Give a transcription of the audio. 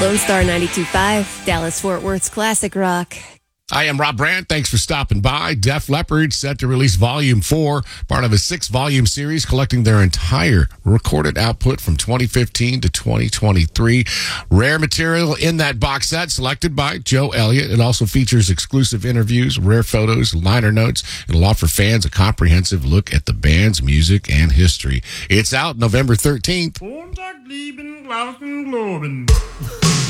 Lone Star 92.5, Dallas-Fort Worth's classic rock. I am Rob Brandt. Thanks for stopping by. Def Leppard set to release Volume 4, part of a 6-volume series collecting their entire recorded output from 2015 to 2023. Rare material in that box set selected by Joe Elliott. It also features exclusive interviews, rare photos, liner notes. It'll offer fans a comprehensive look at the band's music and history. It's out November 13th.